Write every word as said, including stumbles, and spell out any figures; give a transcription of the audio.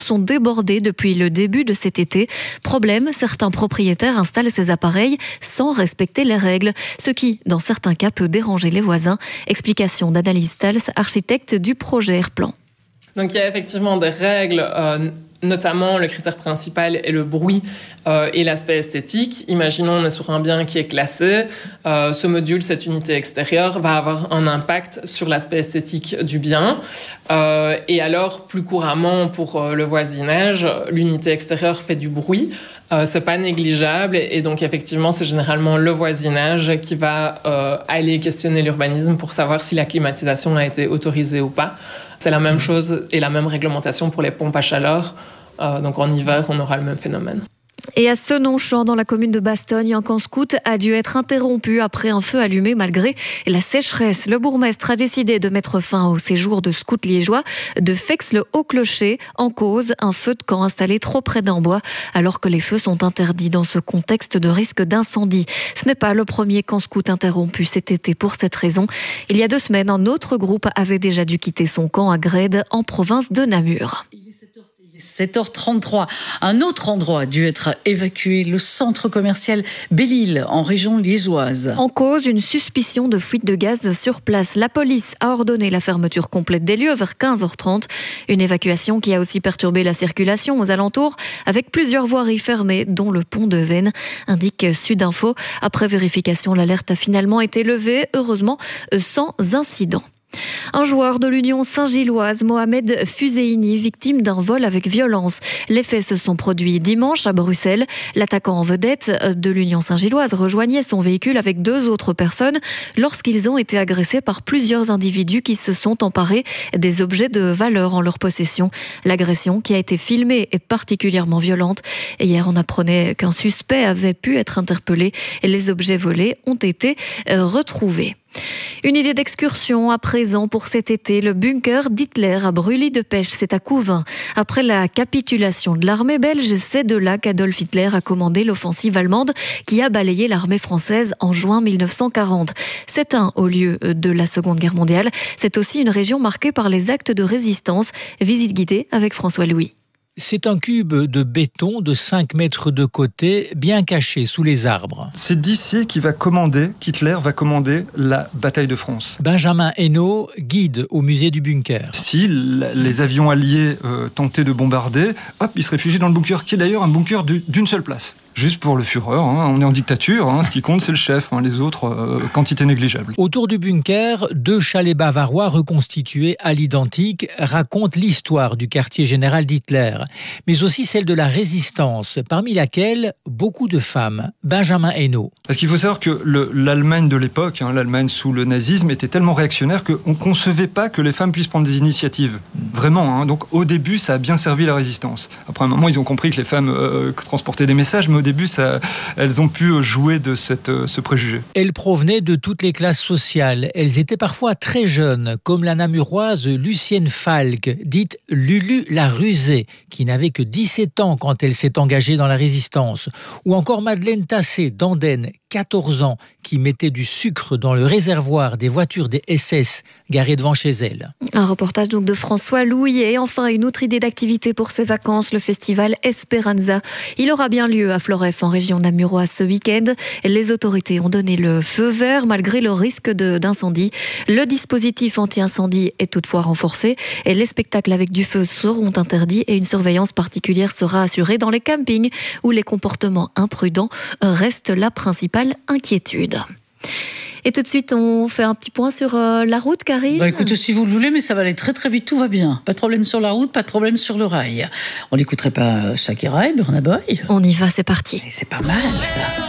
sont débordés depuis le début de cet été. Problème, certains propriétaires installent ces appareils sans respecter les règles, ce qui, dans certains cas, peut déranger les voisins. Explication d'Annalise Tals, architecte du projet Airplan. Donc il y a effectivement des règles, euh, notamment le critère principal est le bruit euh, et l'aspect esthétique. Imaginons on est sur un bien qui est classé, euh, ce module, cette unité extérieure va avoir un impact sur l'aspect esthétique du bien. Euh, et alors plus couramment pour euh, le voisinage, l'unité extérieure fait du bruit. Euh, c'est pas négligeable et donc effectivement c'est généralement le voisinage qui va euh, aller questionner l'urbanisme pour savoir si la climatisation a été autorisée ou pas. C'est la même chose et la même réglementation pour les pompes à chaleur. Euh, donc en hiver, on aura le même phénomène. Et à Senon-Champ, dans la commune de Bastogne, un camp scout a dû être interrompu après un feu allumé malgré la sécheresse. Le bourgmestre a décidé de mettre fin au séjour de scouts liégeois de Fex-le-Haut-Clocher. En cause, un feu de camp installé trop près d'un bois, alors que les feux sont interdits dans ce contexte de risque d'incendie. Ce n'est pas le premier camp scout interrompu cet été pour cette raison. Il y a deux semaines, un autre groupe avait déjà dû quitter son camp à Grède, en province de Namur. sept heures trente-trois. Un autre endroit a dû être évacué, le centre commercial Belle-Île, en région liégeoise. En cause, une suspicion de fuite de gaz sur place. La police a ordonné la fermeture complète des lieux vers quinze heures trente. Une évacuation qui a aussi perturbé la circulation aux alentours, avec plusieurs voiries fermées, dont le pont de Veynes, indique Sudinfo. Après vérification, l'alerte a finalement été levée, heureusement sans incident. Un joueur de l'Union Saint-Gilloise, Mohamed Fuseini, victime d'un vol avec violence. Les faits se sont produits dimanche à Bruxelles. L'attaquant en vedette de l'Union Saint-Gilloise rejoignait son véhicule avec deux autres personnes lorsqu'ils ont été agressés par plusieurs individus qui se sont emparés des objets de valeur en leur possession. L'agression, qui a été filmée, est particulièrement violente. Et hier, on apprenait qu'un suspect avait pu être interpellé et les objets volés ont été retrouvés. Une idée d'excursion à présent pour cet été. Le bunker d'Hitler à Brully-de-Pêche, c'est à Couvain. Après la capitulation de l'armée belge, c'est de là qu'Adolf Hitler a commandé l'offensive allemande qui a balayé l'armée française en juin mille neuf cent quarante. C'est un haut lieu de la Seconde Guerre mondiale. C'est aussi une région marquée par les actes de résistance. Visite guidée avec François Louis. C'est un cube de béton de cinq mètres de côté, bien caché sous les arbres. C'est d'ici qu'il va commander, qu'Hitler va commander la bataille de France. Benjamin Hainaut, guide au musée du bunker. Si les avions alliés euh, tentaient de bombarder, hop, il se réfugie dans le bunker, qui est d'ailleurs un bunker d'une seule place. Juste pour le Führer, hein, on est en dictature, hein, ce qui compte c'est le chef, hein, les autres, euh, quantité négligeable. Autour du bunker, deux chalets bavarois reconstitués à l'identique racontent l'histoire du quartier général d'Hitler, mais aussi celle de la résistance, parmi laquelle beaucoup de femmes. Benjamin Hainaut. Parce qu'il faut savoir que le, l'Allemagne de l'époque, hein, l'Allemagne sous le nazisme, était tellement réactionnaire qu'on ne concevait pas que les femmes puissent prendre des initiatives. Vraiment, hein, donc au début ça a bien servi la résistance. Après un moment ils ont compris que les femmes euh, transportaient des messages, mais au début, ça, elles ont pu jouer de cette, ce préjugé. Elles provenaient de toutes les classes sociales. Elles étaient parfois très jeunes, comme la namuroise Lucienne Falk, dite Lulu la rusée, qui n'avait que dix-sept ans quand elle s'est engagée dans la résistance. Ou encore Madeleine Tassé, d'Andenne, quatorze ans, qui mettait du sucre dans le réservoir des voitures des S S garées devant chez elle. Un reportage donc de François Louis. Et enfin, une autre idée d'activité pour ces vacances, le festival Esperanza. Il aura bien lieu à Floreffe, en région namuroise, ce week-end. Les autorités ont donné le feu vert malgré le risque de, d'incendie. Le dispositif anti-incendie est toutefois renforcé et les spectacles avec du feu seront interdits et une surveillance particulière sera assurée dans les campings où les comportements imprudents restent la principale inquiétude. Et tout de suite, on fait un petit point sur euh, la route, Karine. Bah écoutez, si vous le voulez, mais ça va aller très très vite, tout va bien. Pas de problème sur la route, pas de problème sur le rail. On n'écouterait pas Shakira et Burna Boy ? On y va, c'est parti. Et c'est pas mal ça.